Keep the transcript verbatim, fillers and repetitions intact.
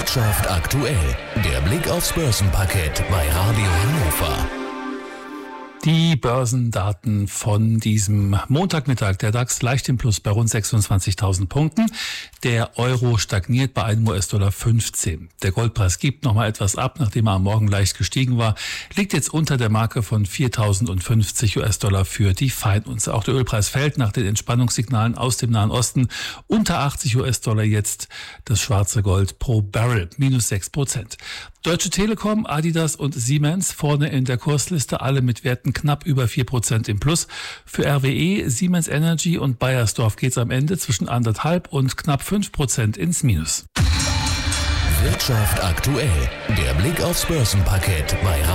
Wirtschaft aktuell, der Blick aufs Börsenparkett bei Radio Hannover. Die Börsendaten von diesem Montagmittag. Der DAX leicht im Plus bei rund sechsundzwanzigtausend Punkten. Der Euro stagniert bei einem U S-Dollar fünfzehn. Der Goldpreis gibt nochmal etwas ab, nachdem er am Morgen leicht gestiegen war. Liegt jetzt unter der Marke von viertausendfünfzig U S-Dollar für die Feinunze. Auch der Ölpreis fällt nach den Entspannungssignalen aus dem Nahen Osten. Unter achtzig U S-Dollar jetzt das schwarze Gold pro Barrel. Minus sechs Prozent. Deutsche Telekom, Adidas und Siemens vorne in der Kursliste, alle mit Werten knapp über vier Prozent im Plus. Für R W E, Siemens Energy und Bayersdorf geht es am Ende zwischen anderthalb und knapp fünf Prozent ins Minus. Wirtschaft aktuell, der Blick aufs Börsenparkett bei